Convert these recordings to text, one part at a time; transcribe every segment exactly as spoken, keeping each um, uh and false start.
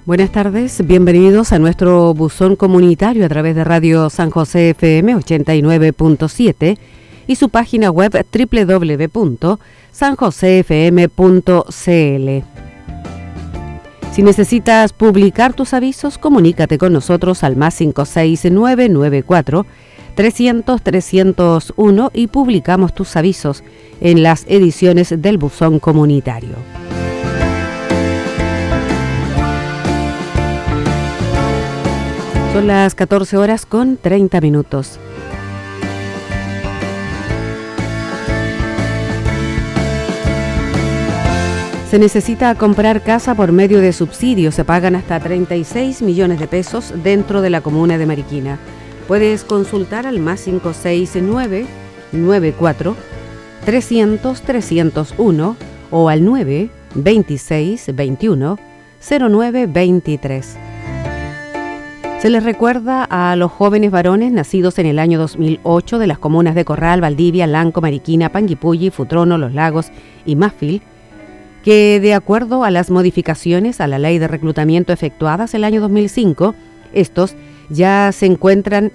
Buenas tardes, bienvenidos a nuestro buzón comunitario a través de Radio San José F M ochenta y nueve punto siete y su página web doble u doble u doble u punto san josé f m punto c l. Si necesitas publicar tus avisos, comunícate con nosotros al más cinco seis nueve nueve cuatro trescientos trescientos uno y publicamos tus avisos en las ediciones del buzón comunitario. Son las catorce horas con treinta minutos. Se necesita comprar casa por medio de subsidios. Se pagan hasta treinta y seis millones de pesos dentro de la comuna de Mariquina. Puedes consultar al más cinco seis nueve nueve cuatro trescientos trescientos uno o al nueve veintiséis veintiuno cero nueve veintitrés. Se les recuerda a los jóvenes varones nacidos en el año dos mil ocho de las comunas de Corral, Valdivia, Lanco, Mariquina, Panguipulli, Futrono, Los Lagos y Mafil, que de acuerdo a las modificaciones a la ley de reclutamiento efectuadas el año dos mil cinco, estos ya se encuentran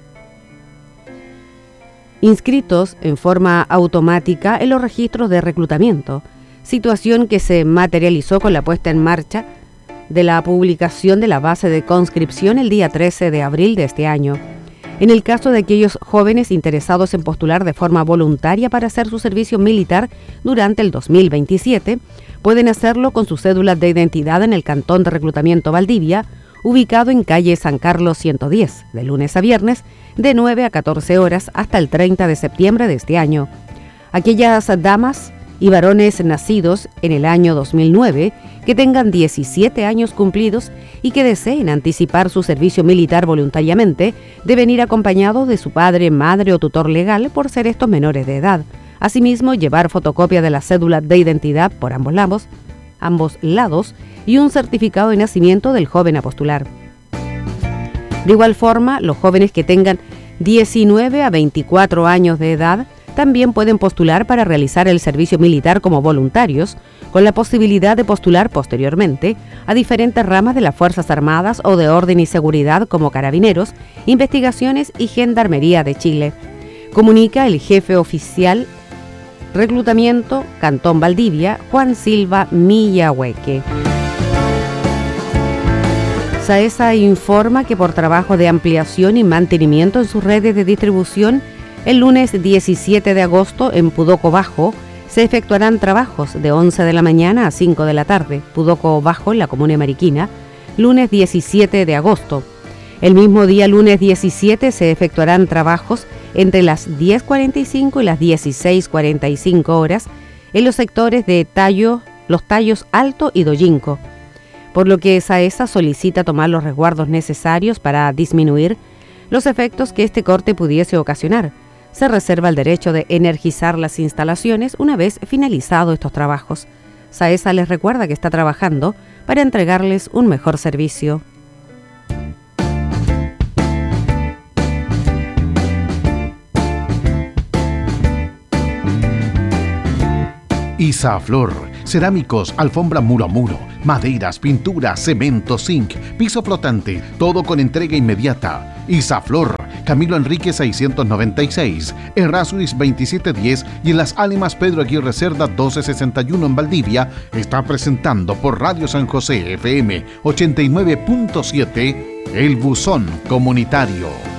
inscritos en forma automática en los registros de reclutamiento, situación que se materializó con la puesta en marcha de la publicación de la base de conscripción el día trece de abril de este año. En el caso de aquellos jóvenes interesados en postular de forma voluntaria para hacer su servicio militar durante el dos mil veintisiete, pueden hacerlo con su cédula de identidad en el Cantón de Reclutamiento Valdivia, ubicado en calle San Carlos ciento diez, de lunes a viernes, de nueve a catorce horas hasta el treinta de septiembre de este año. Aquellas damas y varones nacidos en el año dos mil nueve que tengan diecisiete años cumplidos y que deseen anticipar su servicio militar voluntariamente deben ir acompañados de su padre, madre o tutor legal por ser estos menores de edad. Asimismo, llevar fotocopia de la cédula de identidad por ambos lados, ambos lados y un certificado de nacimiento del joven a postular. De igual forma, los jóvenes que tengan diecinueve a veinticuatro años de edad también pueden postular para realizar el servicio militar como voluntarios, con la posibilidad de postular posteriormente a diferentes ramas de las Fuerzas Armadas o de Orden y Seguridad como Carabineros, Investigaciones y Gendarmería de Chile. Comunica el jefe oficial Reclutamiento Cantón Valdivia, Juan Silva Millahueque. SAESA informa que por trabajo de ampliación y mantenimiento en sus redes de distribución, el lunes diecisiete de agosto en Pudoco Bajo se efectuarán trabajos de once de la mañana a cinco de la tarde, Pudoco Bajo en la comuna de Mariquina, lunes diecisiete de agosto. El mismo día, lunes diecisiete, se efectuarán trabajos entre las diez cuarenta y cinco y las dieciséis cuarenta y cinco horas en los sectores de Tallo, Los Tallos Alto y Doyinco, por lo que SAESA solicita tomar los resguardos necesarios para disminuir los efectos que este corte pudiese ocasionar. Se reserva el derecho de energizar las instalaciones una vez finalizados estos trabajos. SAESA les recuerda que está trabajando para entregarles un mejor servicio. Isaflor, cerámicos, alfombra muro a muro, maderas, pinturas, cemento, zinc, piso flotante, todo con entrega inmediata. Isaflor, Camilo Enrique seiscientos noventa y seis, Errázuriz veintisiete diez y en Las Ánimas Pedro Aguirre Cerda doce sesenta y uno en Valdivia, está presentando por Radio San José F M ochenta y nueve punto siete El Buzón Comunitario.